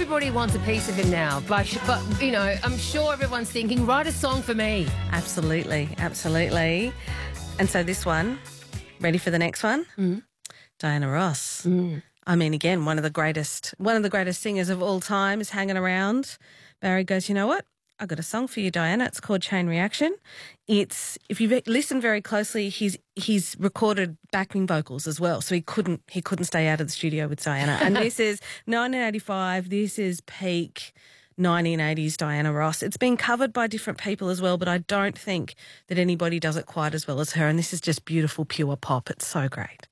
everybody wants a piece of him now. But you know, I'm sure everyone's thinking, write a song for me. Absolutely, absolutely. And so this one, ready for the next one? Diana Ross. I mean, again, one of the greatest singers of all time is hanging around. Barry goes, you know what? I've got a song for you, Diana. It's called Chain Reaction. If you listen very closely, he's recorded backing vocals as well, so he couldn't stay out of the studio with Diana. And this is 1985. This is peak 1980s Diana Ross. It's been covered by different people as well, but I don't think that anybody does it quite as well as her. And this is just beautiful, pure pop. It's so great.